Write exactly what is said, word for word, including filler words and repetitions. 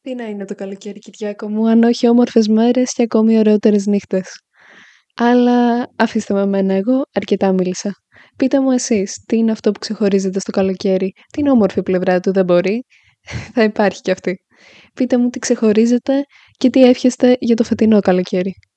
Τι να είναι το καλοκαίρι, Κυριάκο μου, αν όχι όμορφες μέρες και ακόμη ωραιότερες νύχτες. Αλλά αφήστε με εμένα, εγώ αρκετά μίλησα. Πείτε μου εσείς, τι είναι αυτό που ξεχωρίζεται στο καλοκαίρι, την όμορφη πλευρά του δεν μπορεί, θα υπάρχει κι αυτή. Πείτε μου τι ξεχωρίζεται και τι εύχεστε για το φετινό καλοκαίρι.